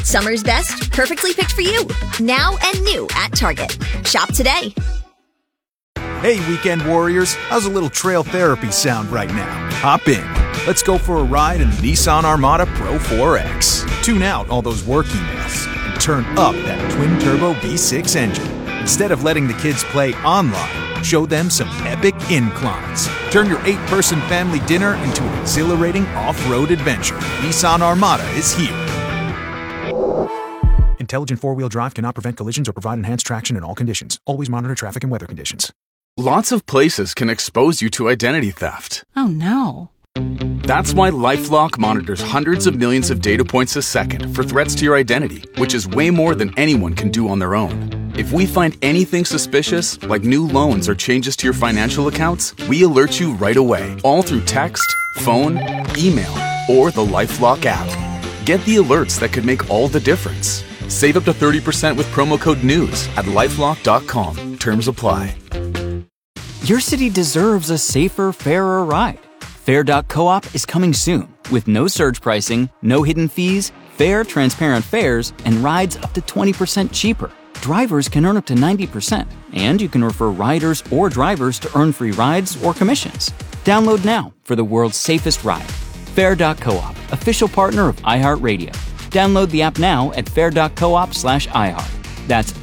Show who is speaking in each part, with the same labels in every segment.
Speaker 1: Summer's best, perfectly picked for you. Now and new at Target. Shop today.
Speaker 2: Hey, weekend warriors, how's a little trail therapy sound right now? Hop in. Let's go for a ride in the Nissan Armada Pro 4X. Tune out all those work emails and turn up that twin-turbo V6 engine. Instead of letting the kids play online, show them some epic inclines. Turn your 8-person family dinner into an exhilarating off-road adventure. Nissan Armada is here. Intelligent four-wheel drive cannot prevent collisions or provide enhanced traction in all conditions. Always monitor traffic and weather conditions.
Speaker 3: Lots of places can expose you to identity theft.
Speaker 4: Oh no.
Speaker 3: That's why LifeLock monitors hundreds of millions of data points a second for threats to your identity, which is way more than anyone can do on their own. If we find anything suspicious, like new loans or changes to your financial accounts, we alert you right away, all through text, phone, email, or the LifeLock app. Get the alerts that could make all the difference. Save up to 30% with promo code NEWS at lifelock.com. Terms apply.
Speaker 5: Your city deserves a safer, fairer ride. Fair.coop is coming soon with no surge pricing, no hidden fees, fair, transparent fares, and rides up to 20% cheaper. Drivers can earn up to 90%, and you can refer riders or drivers to earn free rides or commissions. Download now for the world's safest ride. Fair.coop, official partner of iHeartRadio. Download the app now at fair.coop/iHeart. That's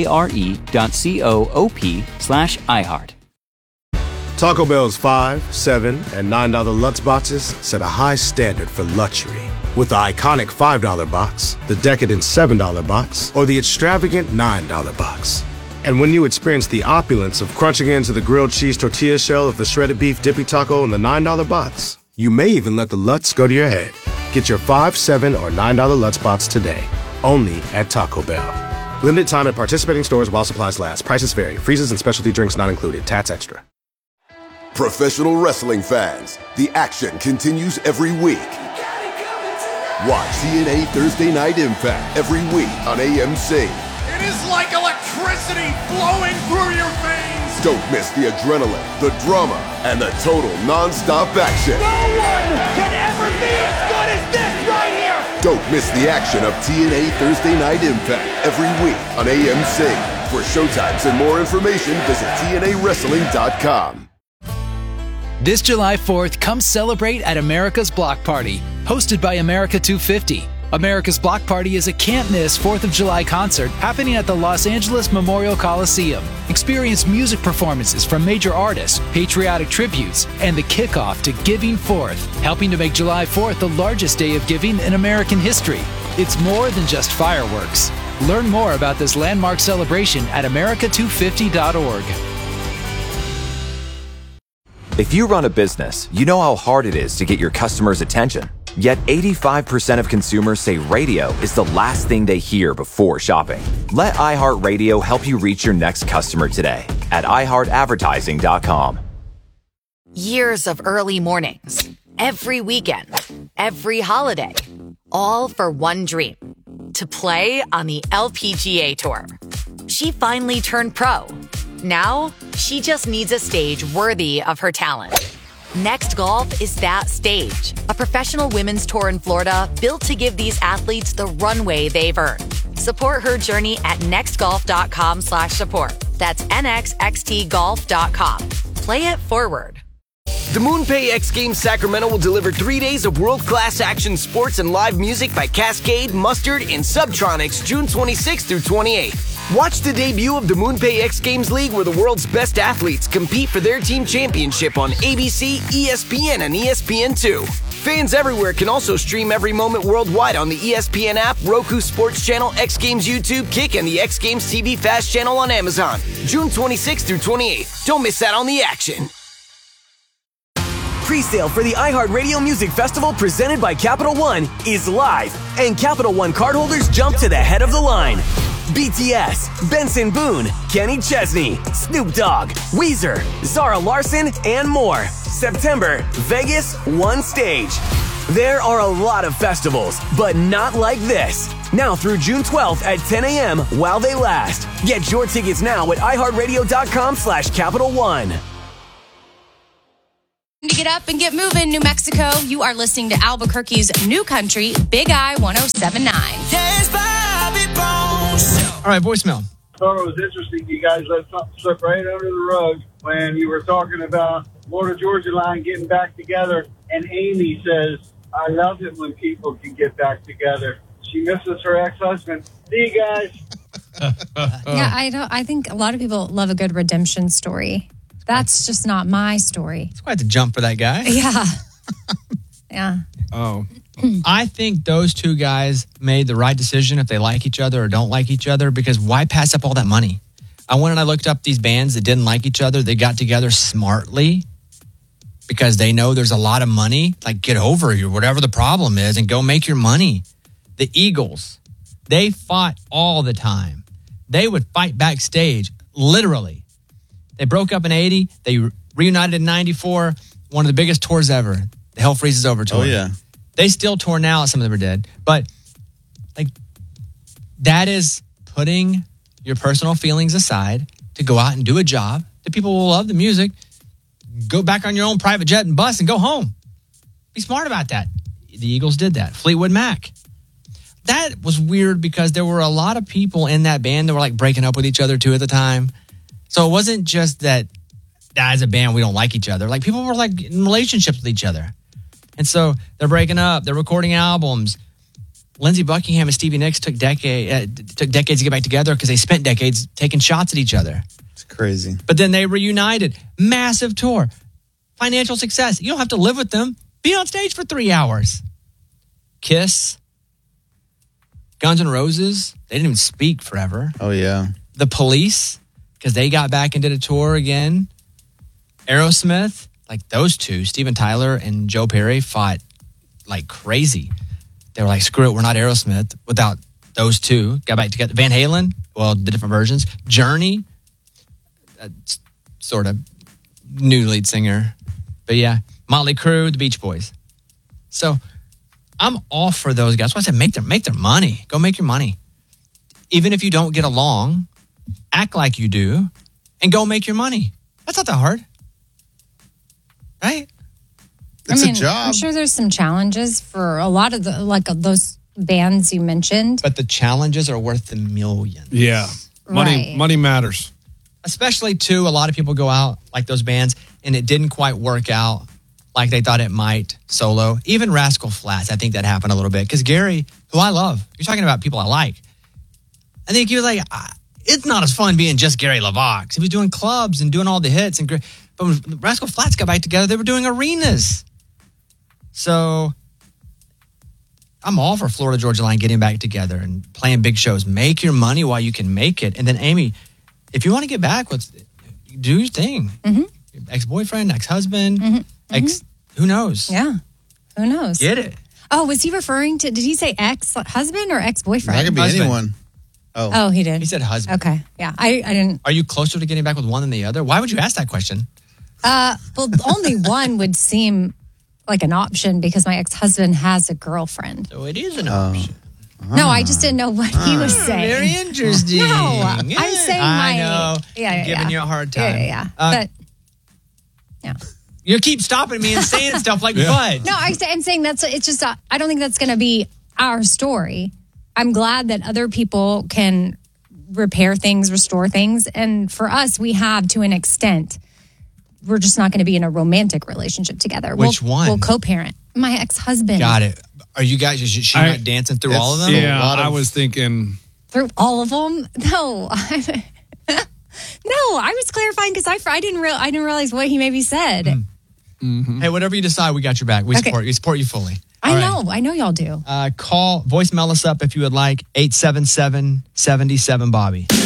Speaker 5: FARE.coop/iHeart.
Speaker 6: Taco Bell's $5, $7, and $9 Lutz boxes set a high standard for luxury. With the iconic $5 box, the decadent $7 box, or the extravagant $9 box. And when you experience the opulence of crunching into the grilled cheese tortilla shell of the shredded beef dippy taco in the $9 box, you may even let the Lutz go to your head. Get your $5, $7, or $9 Lutz box today, only at Taco Bell. Limited time at participating stores while supplies last. Prices vary. Freezes and specialty drinks not included. Tats extra.
Speaker 7: Professional wrestling fans, the action continues every week. Watch TNA Thursday Night Impact every week on AMC.
Speaker 8: It is like electricity flowing through your veins.
Speaker 7: Don't miss the adrenaline, the drama, and the total non-stop action.
Speaker 8: No one can ever be as good as this right here.
Speaker 7: Don't miss the action of TNA Thursday Night Impact every week on AMC. For showtimes and more information, visit TNAWrestling.com.
Speaker 9: This July 4th, come celebrate at America's Block Party, hosted by America 250. America's Block Party is a can't-miss 4th of July concert happening at the Los Angeles Memorial Coliseum. Experience music performances from major artists, patriotic tributes, and the kickoff to Giving Forth, helping to make July 4th the largest day of giving in American history. It's more than just fireworks. Learn more about this landmark celebration at america250.org.
Speaker 10: If you run a business, you know how hard it is to get your customers' attention. Yet 85% of consumers say radio is the last thing they hear before shopping. Let iHeartRadio help you reach your next customer today at iHeartAdvertising.com.
Speaker 11: Years of early mornings, every weekend, every holiday, all for one dream, to play on the LPGA Tour. She finally turned pro. Now, she just needs a stage worthy of her talent. Next Golf is that stage. A professional women's tour in Florida built to give these athletes the runway they've earned. Support her journey at nextgolf.com/support. That's nxxtgolf.com. Play it forward.
Speaker 12: The MoonPay X Games Sacramento will deliver 3 days of world-class action sports and live music by Cascade, Mustard, and Subtronics June 26th through 28th. Watch the debut of the MoonPay X Games League, where the world's best athletes compete for their team championship on ABC, ESPN, and ESPN2. Fans everywhere can also stream every moment worldwide on the ESPN app, Roku Sports Channel, X Games YouTube, Kick, and the X Games TV Fast Channel on Amazon. June 26th through 28th. Don't miss out on the action.
Speaker 13: Pre-sale for the iHeartRadio Music Festival presented by Capital One is live, and Capital One cardholders jump to the head of the line. BTS, Benson Boone, Kenny Chesney, Snoop Dogg, Weezer, Zara Larsson, and more. September, Vegas, one stage. There are a lot of festivals, but not like this. Now through June 12th at 10 a.m. while they last. Get your tickets now at iHeartRadio.com/Capital One.
Speaker 4: To get up and get moving, New Mexico. You are listening to Albuquerque's New Country, Big I 107.9.
Speaker 14: Yes, Bobby Bones.
Speaker 15: All right, voicemail.
Speaker 16: I thought it was interesting you guys let something slip right under the rug when you were talking about Florida Georgia Line getting back together, and Amy says, I love it when people can get back together. She misses her ex-husband. See you guys.
Speaker 17: I think a lot of people love a good redemption story. That's just not my story.
Speaker 15: It's quite the jump for that guy.
Speaker 17: Yeah. Yeah.
Speaker 15: Oh. I think those two guys made the right decision if they like each other or don't like each other, because why pass up all that money? I went and I looked up these bands that didn't like each other. They got together smartly because they know there's a lot of money. Like, get over you, whatever the problem is, and go make your money. The Eagles, they fought all the time. They would fight backstage, literally. They broke up in 80. They reunited in 94. One of the biggest tours ever. The Hell Freezes Over tour.
Speaker 18: Oh, yeah.
Speaker 15: They still tour now. Some of them are dead. But, like, that is putting your personal feelings aside to go out and do a job that people will love the music. Go back on your own private jet and bus and go home. Be smart about that. The Eagles did that. Fleetwood Mac. That was weird because there were a lot of people in that band that were like breaking up with each other too at the time. So it wasn't just that as a band we don't like each other. Like, people were like in relationships with each other. And so they're breaking up. They're recording albums. Lindsey Buckingham and Stevie Nicks took decades to get back together because they spent decades taking shots at each other.
Speaker 18: It's crazy.
Speaker 15: But then they reunited. Massive tour. Financial success. You don't have to live with them. Be on stage for 3 hours. Kiss. Guns N' Roses. They didn't even speak forever.
Speaker 18: Oh, yeah.
Speaker 15: The Police, because they got back and did a tour again. Aerosmith. Like, those two, Steven Tyler and Joe Perry, fought like crazy. They were like, screw it, we're not Aerosmith without those two. Got back together. Van Halen, well, the different versions. Journey, sort of new lead singer. But yeah, Motley Crue, the Beach Boys. So I'm all for those guys. That's why I said make their money. Go make your money. Even if you don't get along, act like you do and go make your money. That's not that hard. Right?
Speaker 18: It's a job.
Speaker 17: I'm sure there's some challenges for a lot of those bands you mentioned.
Speaker 15: But the challenges are worth the millions.
Speaker 19: Yeah. Money matters.
Speaker 15: Especially, too, a lot of people go out like those bands and it didn't quite work out like they thought it might solo. Even Rascal Flatts, I think that happened a little bit. Because Gary, who I love, you're talking about people I like. I think he was like, it's not as fun being just Gary LaVox. He was doing clubs and doing all the hits. But when Rascal Flatts got back together, they were doing arenas. So I'm all for Florida Georgia Line getting back together and playing big shows. Make your money while you can make it. And then, Amy, if you want to get back, do your thing.
Speaker 17: Mm-hmm.
Speaker 15: Ex-boyfriend, ex-husband, who knows?
Speaker 17: Yeah, who knows?
Speaker 15: Get it.
Speaker 17: Oh, was he referring to, did he say ex-husband or ex-boyfriend?
Speaker 18: That could be anyone.
Speaker 17: Oh, he did.
Speaker 15: He said husband.
Speaker 17: Okay, yeah. I didn't.
Speaker 15: Are you closer to getting back with one than the other? Why would you ask that question?
Speaker 17: Well, only one would seem like an option because my ex-husband has a girlfriend.
Speaker 15: So it is an option.
Speaker 17: No, I just didn't know what he was saying.
Speaker 15: Very interesting.
Speaker 17: No,
Speaker 15: Yeah.
Speaker 17: I'm saying
Speaker 15: I know.
Speaker 17: Yeah,
Speaker 15: Giving you a hard time.
Speaker 17: Yeah. But, yeah.
Speaker 15: You keep stopping me and saying stuff like, but.
Speaker 17: No, I'm saying it's just, I don't think that's going to be our story. I'm glad that other people can repair things, restore things. And for us, we have to an extent. We're just not going to be in a romantic relationship together.
Speaker 15: Which one?
Speaker 17: We'll co-parent. My ex-husband.
Speaker 15: Got it. Are you guys, is she not dancing through all of them?
Speaker 19: Yeah, I was thinking.
Speaker 17: Through all of them? No. No, I was clarifying because I didn't realize what he maybe said.
Speaker 15: Mm-hmm. Hey, whatever you decide, we got your back. We support you fully.
Speaker 17: I know y'all do.
Speaker 15: Voicemail us up if you would like, 877-77-BOBBY.